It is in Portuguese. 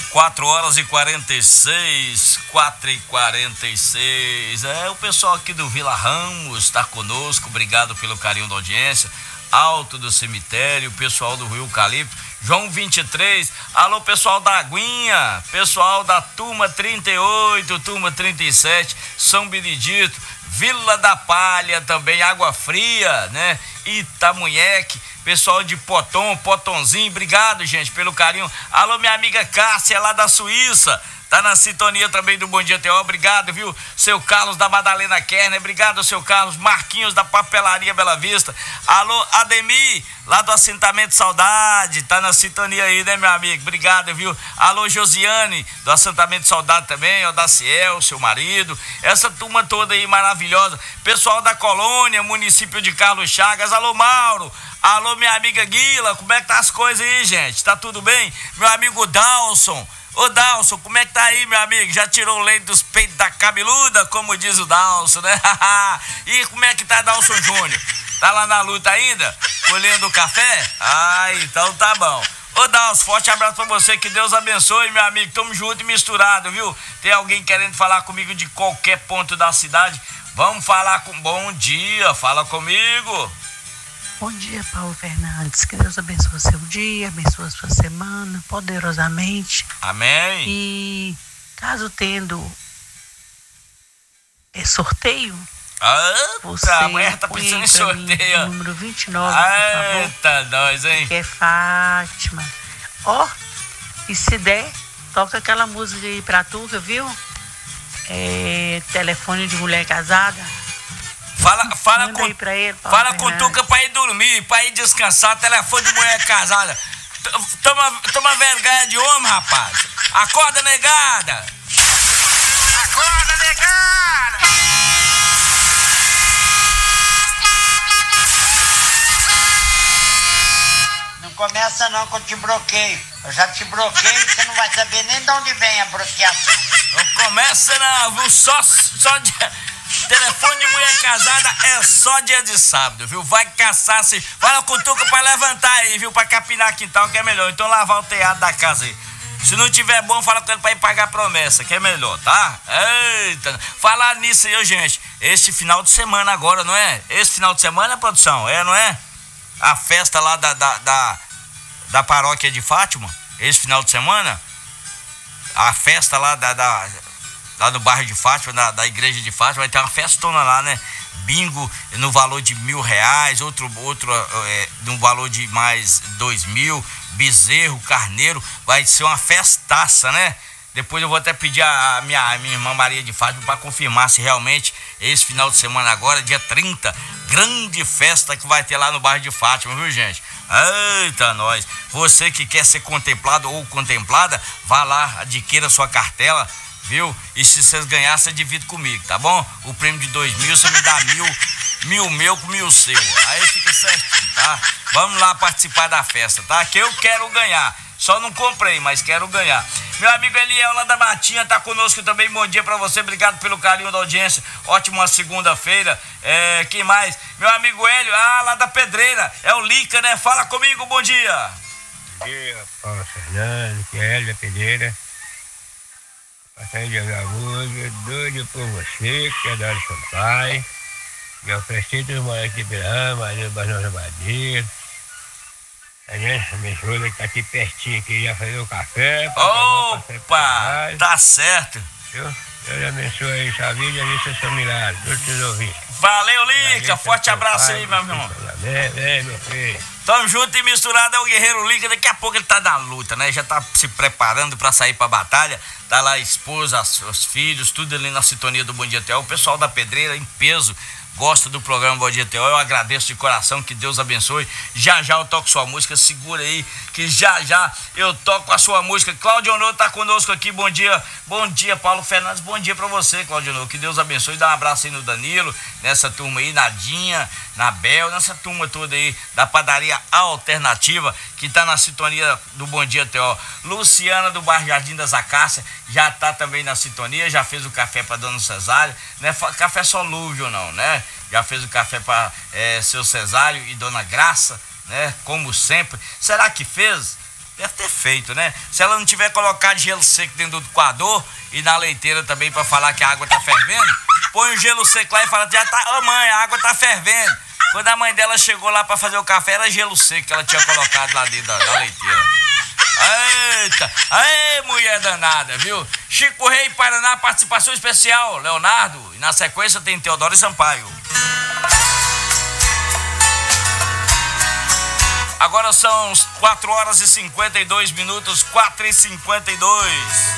4h46, 4h46. O pessoal aqui do Vila Ramos está conosco, obrigado pelo carinho da audiência. Alto do Cemitério, pessoal do Rio Eucalipto, João 23, alô pessoal da Aguinha, pessoal da Turma 38, Turma 37, São Benedito, Vila da Palha também, Água Fria, né? Itamunheque, pessoal de Potonzinho, obrigado, gente, pelo carinho. Alô, minha amiga Cássia, lá da Suíça, tá na sintonia também do Bom Dia TO, obrigado, viu? Seu Carlos da Madalena Kerner, obrigado, seu Carlos. Marquinhos da Papelaria Bela Vista. Alô, Ademir, lá do Assentamento Saudade, tá na sintonia aí, né, meu amigo? Obrigado, viu? Alô, Josiane, do Assentamento Saudade também, o Daciel, seu marido, essa turma toda aí maravilhosa. Pessoal da Colônia, município de Carlos Chagas. Alô, Mauro. Alô, minha amiga Guila, como é que tá as coisas aí, gente? Tá tudo bem? Meu amigo Dalson. Ô Dalson, como é que tá aí, meu amigo? Já tirou o leite dos peitos da cabeluda, como diz o Dalson, né? E como é que tá Dalson Júnior? Tá lá na luta ainda? Colhendo o café? Então tá bom. Ô Dalson, forte abraço pra você, que Deus abençoe, meu amigo. Tamo junto e misturado, viu? Tem alguém querendo falar comigo de qualquer ponto da cidade? Vamos falar com... Bom dia, fala comigo. Bom dia, Paulo Fernandes. Que Deus abençoe o seu dia, abençoe a sua semana, poderosamente. Amém. E caso tendo sorteio, você amanhã tá pensando em sorteio. Número 29, por favor. Eita, nós, hein? Que é Fátima. E se der, toca aquela música aí pra Tuca, viu? Telefone de mulher casada. Fala com o Tuca pra ir dormir, pra ir descansar. Telefone de mulher casada. Toma vergonha de homem, rapaz. Acorda, negada. Acorda, negada. Não começa não que eu te bloqueio. Eu já te bloqueio, você não vai saber nem de onde vem a bloqueação. Não começa não, viu? Só de... Telefone de mulher casada é só dia de sábado, viu? Vai caçar, se fala com o Tuca pra levantar aí, viu? Pra capinar quintal, que é melhor. Então lavar o telhado da casa aí. Se não tiver bom, fala com ele pra ir pagar a promessa, que é melhor, tá? Eita, falar nisso aí, gente. Esse final de semana agora, não é? Esse final de semana, produção, não é? A festa lá da paróquia de Fátima, esse final de semana. A festa lá lá no bairro de Fátima, da igreja de Fátima, vai ter uma festona lá, né? Bingo no valor de R$1.000, outro no valor de mais 2.000, bezerro, carneiro, vai ser uma festaça, né? Depois eu vou até pedir a minha irmã Maria de Fátima para confirmar se realmente esse final de semana agora, dia 30, grande festa que vai ter lá no bairro de Fátima, viu, gente? Eita, nós! Você que quer ser contemplado ou contemplada, vá lá, adquira sua cartela, viu? E se vocês ganharem, você divide comigo, tá bom? O prêmio de 2.000, você me dá 1.000 meu com 1.000 seu. Aí fica certinho, tá? Vamos lá participar da festa, tá? Que eu quero ganhar. Só não comprei, mas quero ganhar. Meu amigo Eliel lá da Matinha tá conosco também. Bom dia pra você, obrigado pelo carinho da audiência. Ótima segunda-feira. Quem mais? Meu amigo Hélio, lá da Pedreira. É o Lica, né? Fala comigo, bom dia. Bom dia, Paulo Fernandes, que é Hélio da Pedreira. Passando de música, doido por você, que é da hora do seu pai. E eu preciso dos moleques de Pirama, ali do Barão Badia. A minha esposa que tá aqui pertinho, que ia fazer o café. Opa, tá certo. Viu? Deus abençoe aí sua vida e a seu milagre. Deus te ouvindo. Valeu, Lica. Forte abraço aí, meu irmão. Meu filho. Tamo junto e misturado, é o Guerreiro Lica. Daqui a pouco ele tá na luta, né? Já tá se preparando pra sair pra batalha. Tá lá a esposa, os filhos, tudo ali na sintonia do Bom Dia TO. O pessoal da Pedreira em peso gosta do programa Bom Dia TO. Eu agradeço de coração, que Deus abençoe. Já eu toco sua música, segura aí, que já eu toco a sua música. Cláudio Honor tá conosco aqui, bom dia, Paulo Fernandes, bom dia pra você, Cláudio Honor, que Deus abençoe. Dá um abraço aí no Danilo, nessa turma aí, Nadinha, na Bel, nessa turma toda aí da padaria alternativa, que tá na sintonia do Bom Dia TO. Luciana do bairro Jardim das Acácias já tá também na sintonia, já fez o café pra Dona Cesário, não é café solúvel não, né? Já fez o café para seu Cesário e Dona Graça, né? Como sempre. Será que fez? Deve ter feito, né? Se ela não tiver colocado gelo seco dentro do coador e na leiteira também pra falar que a água tá fervendo, põe o gelo seco lá e fala, já tá, ô mãe, a água tá fervendo. Quando a mãe dela chegou lá pra fazer o café, era gelo seco que ela tinha colocado lá dentro da leiteira. Eita, aí mulher danada, viu? Chico Rei, Paraná, participação especial, Leonardo. E na sequência tem Teodoro e Sampaio. Agora são 4 horas e 52 minutos, 4h52.